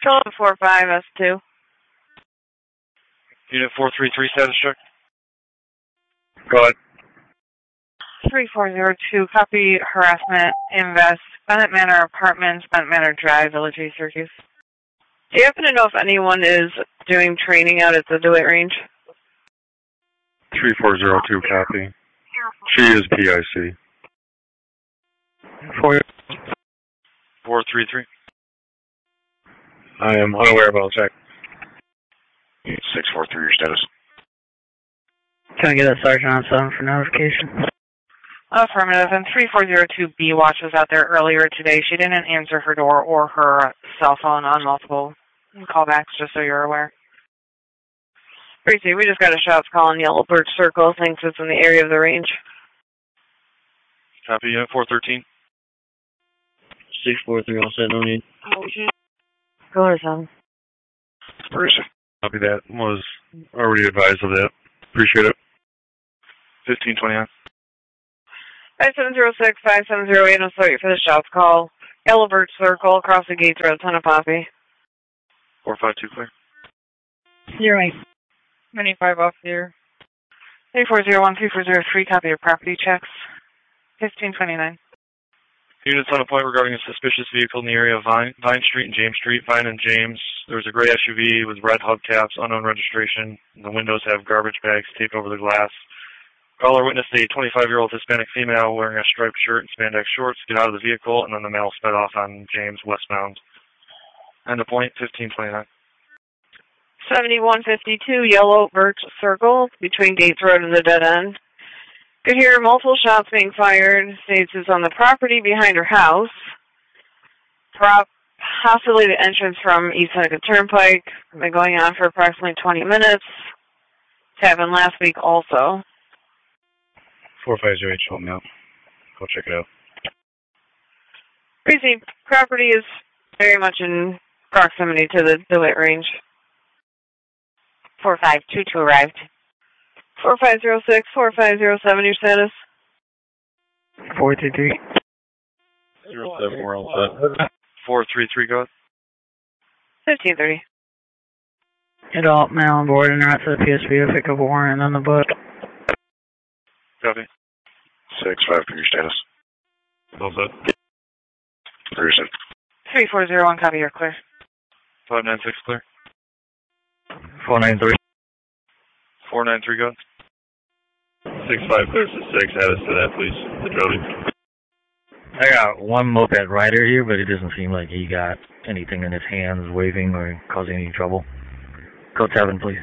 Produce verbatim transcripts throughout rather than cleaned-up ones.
Philip four five S two. Unit four three three, status check. Go ahead. three four zero two, copy harassment, invest, Bennett Manor Apartments, Bennett Manor Drive, Village East, Syracuse. Do you happen to know if anyone is doing training out at the DeWitt Range? three four zero two, copy. She is P I C. Four. four three three. I am unaware about check. six four three, your status. Can I get a sergeant on seven for notification? Affirmative. And three four zero two B Watch was out there earlier today. She didn't answer her door or her cell phone on multiple callbacks, just so you're aware. Tracy, we just got a shots call on Yellow Birch Circle. Thinks it's in the area of the range. Copy, unit four thirteen. six four three, all set, no need. Go ahead, son. Copy that. Was already advised of that. Appreciate it. fifteen twenty-nine. five seven zero six, five seven zero eight, I'm sorry for the shots call. Yellow Birch Circle, across the Gates Road, Ton of Poppy. four five two, clear. Zero eight. Mini five off here. three four zero one, three four zero three, copy your property checks. fifteen twenty-nine. Units on a point regarding a suspicious vehicle in the area of Vine, Vine Street and James Street. Vine and James. There was a gray S U V with red hubcaps, unknown registration. The windows have garbage bags taped over the glass. Caller witnessed a twenty-five-year-old Hispanic female wearing a striped shirt and spandex shorts get out of the vehicle, and then the male sped off on James westbound. End of point, fifteen twenty-nine. seventy-one fifty-two, Yellow Birch Circle, between Gates Road and the dead end. Could hear multiple shots being fired. States is on the property behind her house. Prop, possibly the entrance from East Seneca Turnpike. Been going on for approximately twenty minutes. It's happened last week also. four five zero eight, show me out. Go check it out. Crazy. Property is very much in proximity to the DeWitt Range. four five two two arrived. four five zero six, four five zero seven, your status? four three three. Zero seven, we're all set. four three three, go ahead. fifteen thirty. Adult male on board and not to the P S V to pick up a warrant on the book. Copy. six five three, your status. All set. Thursday. three four zero one, copy, you're clear. five nine six, clear. four nine three. four nine three, go ahead. six five versus six, add us to that, please. The Jody. I got one moped rider here, but it doesn't seem like he got anything in his hands waving or causing any trouble. Code seven, please.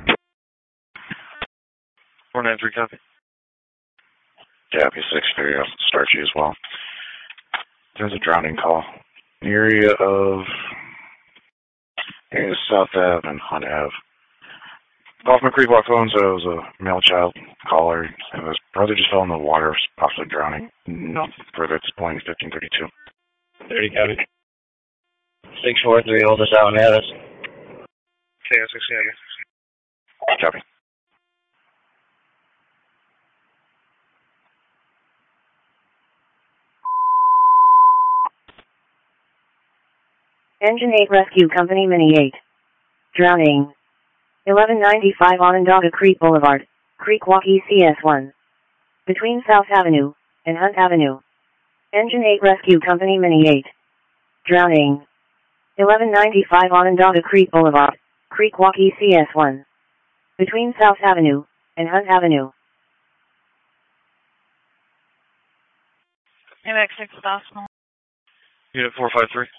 four nine three, copy. Copy, six three, I'll start you as well. There's a drowning call. The area of area of South Ave and Hunt Ave. Off McCreek Walk phones, uh, it was a male child caller, and his brother just fell in the water, possibly drowning. No further at this point, fifteen thirty-two. thirty, copy. six four three, hold us out and add us. K S six, yeah. Copy. Engine eight Rescue Company Mini eight. Drowning. eleven ninety-five Onondaga Creek Boulevard, Creekwalk E C S one. Between South Avenue and Hunt Avenue. Engine eight Rescue Company Mini eight. Drowning. eleven ninety-five Onondaga Creek Boulevard, Creekwalk E C S one. Between South Avenue and Hunt Avenue. M X six Hospital. Unit four five three.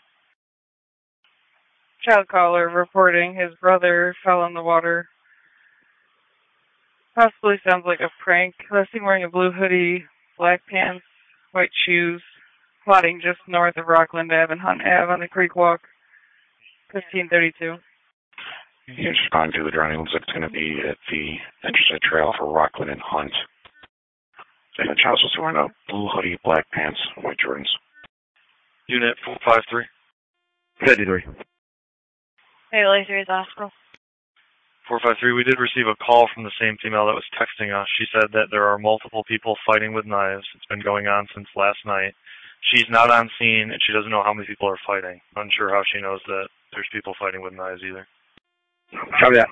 Child caller reporting his brother fell in the water. Possibly sounds like a prank. Last seen wearing a blue hoodie, black pants, white shoes, plotting just north of Rockland Ave and Hunt Ave on the Creek Walk. fifteen thirty-two. You're just going to the drowning. Looks like it's going to be at the Interstate Trail for Rockland and Hunt. And the child was wearing a blue hoodie, black pants, white Jordans. Unit four five three. fifty-three. Hey, Lathry's Hospital. four five three, we did receive a call from the same female that was texting us. She said that there are multiple people fighting with knives. It's been going on since last night. She's not on scene, and she doesn't know how many people are fighting. Unsure how she knows that There's people fighting with knives either. Copy that.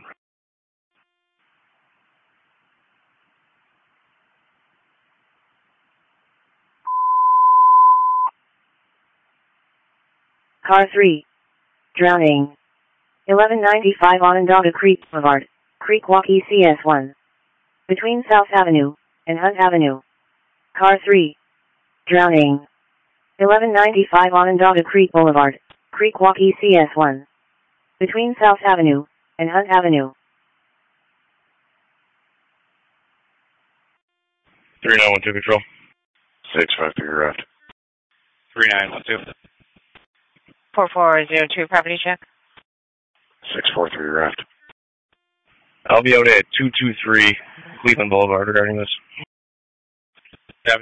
Car three. Drowning. eleven ninety-five Onondaga Creek Boulevard, Creekwalk E C S one. Between South Avenue and Hunt Avenue. Car three. Drowning. eleven ninety-five Onondaga Creek Boulevard, Creekwalk E C S one. Between South Avenue and Hunt Avenue. three nine one two control. six five three raft. three nine one two. four four zero two, property check. six four three raft. I'll be out at two two three Cleveland Boulevard regarding this. Copy.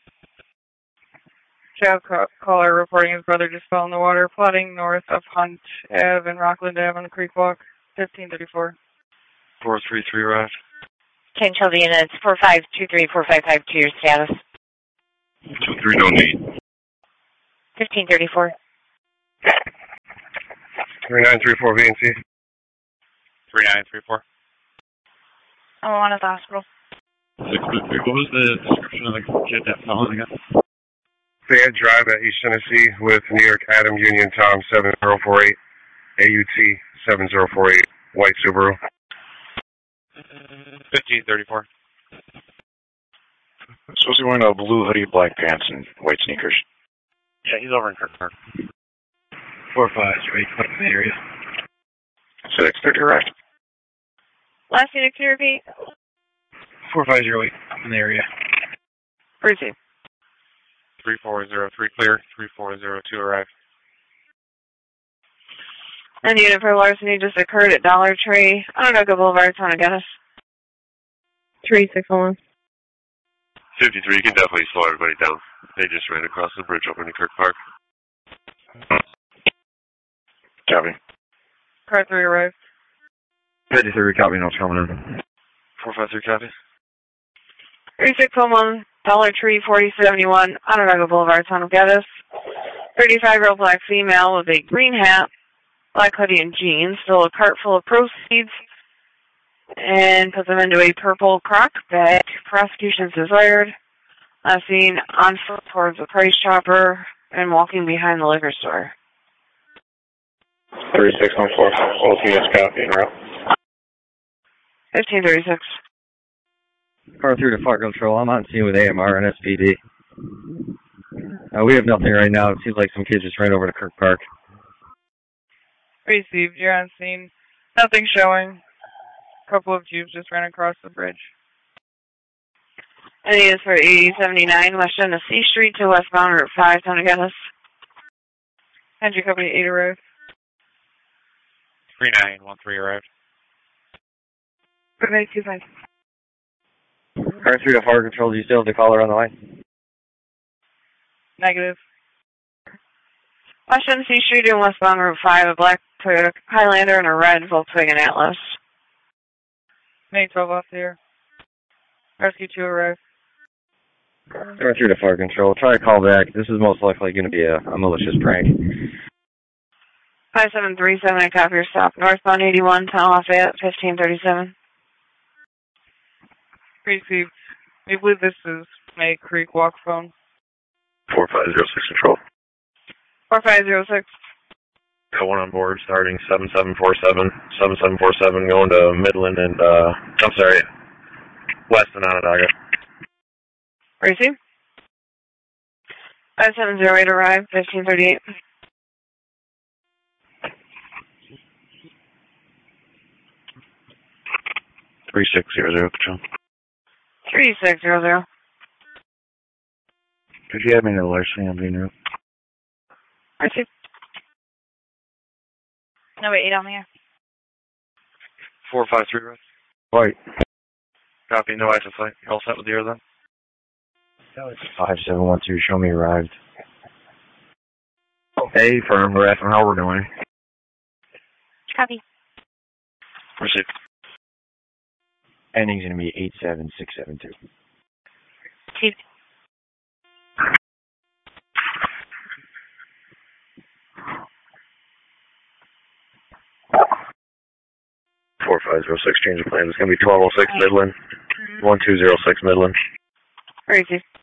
Joe caller reporting his brother just fell in the water, flooding north of Hunt Ave and Rockland Ave on the Creek Walk, fifteen thirty-four. four three three raft. ten Childa units, four five two three four five five two, your status. two three don't need. fifteen thirty-four. three nine three four V N C. three nine three four. I'm on at the hospital. What was the description of the kid that fell in again? Fayette Drive at East Tennessee with New York Adam Union Tom seven zero four eight, A U T seven zero four eight, white Subaru. fifteen thirty-four. Supposed to be wearing a blue hoodie, black pants, and white sneakers. Yeah, he's over in Kirk Park. four five straight in the area. six thirty raft. Last unit, can you repeat? four five zero eight in the area. Receive. three four zero three clear. three four zero two arrive. And unit for larceny just occurred at Dollar Tree, Onondaga Boulevard, Tonagatas. three six one. fifty-three, you can definitely slow everybody down. They just ran across the bridge over to Kirk Park. Copy. Car three arrived. fifty-three, copy, no coming in. four five three copy. three six one one, Dollar Tree, forty seventy-one, Onondaga Boulevard, Tonagatas. thirty-five-year-old black female with a green hat, black hoodie and jeans, still a cart full of proceeds, and put them into a purple crock bag. Prosecution is desired. Last seen on foot towards the Price Chopper and walking behind the liquor store. three six one four, both units copy en route. fifteen thirty-six. Car through to Fart Control. I'm on scene with A M R and S P D. Uh, we have nothing right now. It seems like some kids just ran over to Kirk Park. Received. You're on scene. Nothing showing. A couple of Jeeps just ran across the bridge. And he is for eighty seventy-nine West Genesee Street to westbound Route five, Tonagatas. And you copy eight arrived. three nine one three arrived. Good night, two five. Car through to Fart Control. Do you still have the caller on the line? Negative. West Genesee Street and westbound Route five, a black Toyota Highlander and a red Volkswagen Atlas. May twelve off there. Rescue two arrived. Car through to Fart Control. Try to call back. This is most likely going to be a, a malicious prank. five seven three seven, I copy your stop. Northbound eighty-one, Town Lafayette, fifteen thirty-seven. Received. We believe this is May Creek Walk phone. four five zero six control. four five zero six. Got one on board starting seven seven four seven, seven seven four seven going to Midland and, uh, I'm sorry, west in Onondaga. Received. five seven zero eight arrived, fifteen thirty-eight. three six zero zero control. three six zero zero. Could you have me to the larceny on being route? Received. No, wait, eight on the air. four five three right. White. Copy, no active flight. You're all set with the air then? five seven one two, show me arrived. Hey, firm, we're asking how we're doing. Copy. Received. Ending's going to be eight seven six seven two. Received. five zero six, change of plans. It's going to be twelve oh six Midland, one two zero six Midland. Crazy.